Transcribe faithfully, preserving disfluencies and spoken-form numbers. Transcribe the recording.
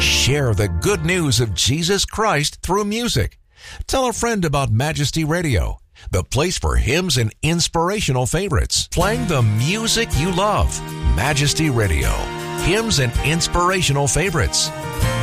Share the good news of Jesus Christ through music. Tell a friend about Majesty Radio, the place for hymns and inspirational favorites. Playing the music you love. Majesty Radio, hymns and inspirational favorites.